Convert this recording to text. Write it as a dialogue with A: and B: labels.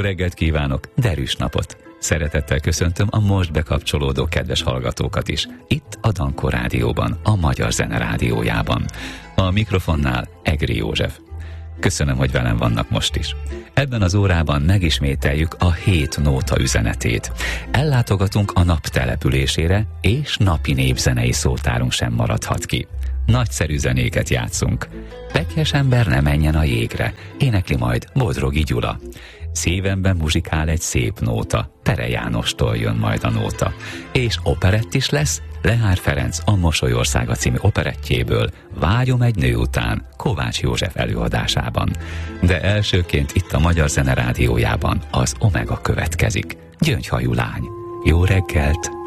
A: reggelt kívánok, derűs napot! Szeretettel köszöntöm a most bekapcsolódó kedves hallgatókat is, itt a Dankó Rádióban, a Magyar Zene Rádiójában. A mikrofonnál Egri József. Köszönöm, hogy velem vannak most is. Ebben az órában megismételjük a 7 nóta üzenetét. Ellátogatunk a nap településére, és napi népzenei szótárunk sem maradhat ki. Nagyszerű zenéket játszunk. Pekhes ember ne menjen a jégre, énekli majd Bodrogi Gyula. Szívemben muzsikál egy szép nóta, Tere Jánostól jön majd a nóta. És operett is lesz, Lehár Ferenc a Mosolyországa című operettjéből, Vágyom egy nő után, Kovács József előadásában. De elsőként itt a Magyar Zene Rádiójában az Omega következik. Gyöngyhajú lány. Jó reggelt!